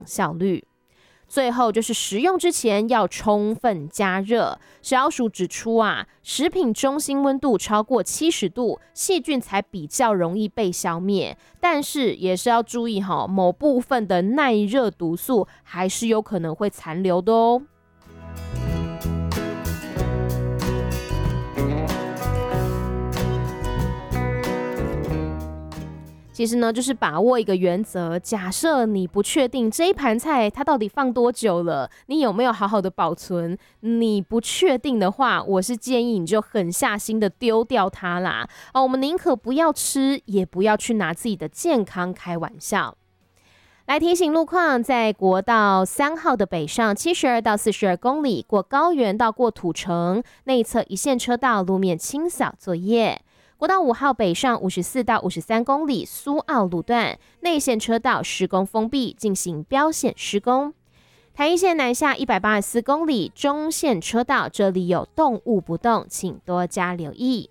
效率。最后就是食用之前要充分加热。食药署指出啊，食品中心温度超过70度，细菌才比较容易被消灭。但是也是要注意某部分的耐热毒素还是有可能会残留的哦。其实呢，就是把握一个原则，假设你不确定这一盘菜它到底放多久了，你有没有好好的保存，你不确定的话，我是建议你就狠下心的丢掉它啦。我们宁可不要吃，也不要去拿自己的健康开玩笑。来提醒路况，在国道3号的北上72到42公里，过高原到过土城内侧一线车道路面清扫作业。国道5号北上54到53公里，苏澳路段内线车道施工封闭，进行标线施工。台一线南下184公里，中线车道这里有动物不动，请多加留意。